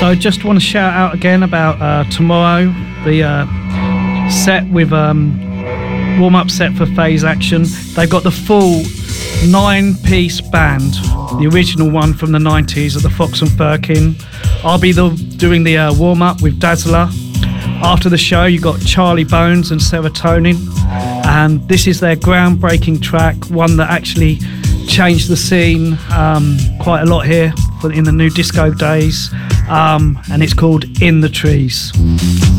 So just want to shout out again about tomorrow, the set with warm-up set for Phase Action. They've got the full 9-piece band, the original one from the 90s at the Fox and Firkin. I'll be doing the warm-up with Dazzler. After the show, you got Charlie Bones and Serotonin, and this is their groundbreaking track, one that actually changed the scene quite a lot here in the new disco days, and it's called In the Trees.